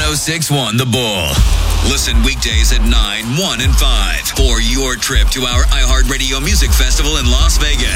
1061 The Bull. Listen weekdays at 9, 1, and 5 for your trip to our iHeartRadio Music Festival in Las Vegas.